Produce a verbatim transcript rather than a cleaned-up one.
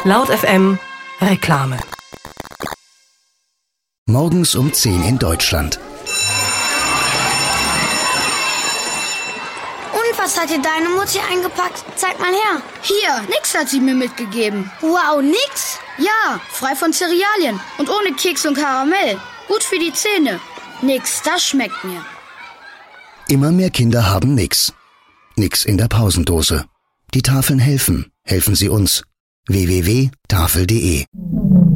Laut F M Reklame. Morgens um zehn in Deutschland. Und was hat dir deine Mutti eingepackt? Zeig mal her. Hier, nix hat sie mir mitgegeben. Wow, nix? Ja, frei von Cerealien und ohne Keks und Karamell. Gut für die Zähne. Nix, das schmeckt mir. Immer mehr Kinder haben nix. Nix in der Pausendose. Die Tafeln helfen. Helfen Sie uns. w w w punkt tafel punkt de